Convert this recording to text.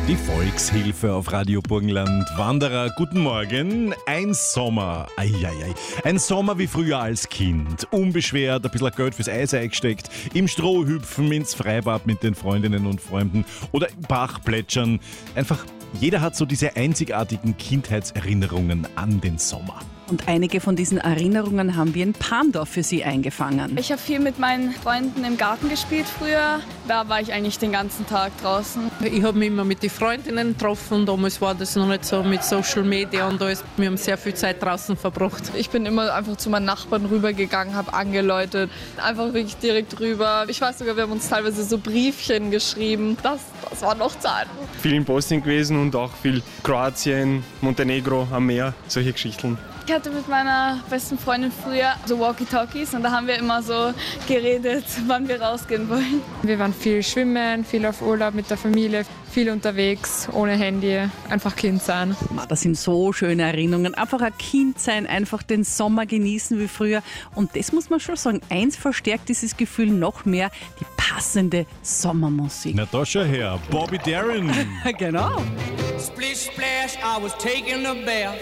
Die Volkshilfe auf Radio Burgenland. Wanderer, guten Morgen. Ein Sommer, ein Sommer wie früher als Kind. Unbeschwert, ein bisschen Geld fürs Eis eingesteckt, im Stroh hüpfen, ins Freibad mit den Freundinnen und Freunden oder im Bach plätschern. Einfach, jeder hat so diese einzigartigen Kindheitserinnerungen an den Sommer. Und einige von diesen Erinnerungen haben wir in Palmdorf für Sie eingefangen. Ich habe viel mit meinen Freunden im Garten gespielt früher. Da war ich eigentlich den ganzen Tag draußen. Ich habe mich immer mit den Freundinnen getroffen. Damals war das noch nicht so mit Social Media und alles. Wir haben sehr viel Zeit draußen verbracht. Ich bin immer einfach zu meinen Nachbarn rübergegangen, habe angeläutet. Einfach wirklich direkt rüber. Ich weiß sogar, wir haben uns teilweise so Briefchen geschrieben. Das war noch Zeiten. Viel in Bosnien gewesen und auch viel Kroatien, Montenegro am Meer, solche Geschichten. Ich hatte mit meiner besten Freundin früher so Walkie-Talkies und da haben wir immer so geredet, wann wir rausgehen wollen. Wir waren viel schwimmen, viel auf Urlaub mit der Familie, viel unterwegs, ohne Handy, einfach Kind sein. Das sind so schöne Erinnerungen. Einfach ein Kind sein, einfach den Sommer genießen wie früher. Und das muss man schon sagen, eins verstärkt dieses Gefühl noch mehr, die passende Sommermusik. Na da schau her, Bobby Darin. Genau. Splish splash, I was taking a bath.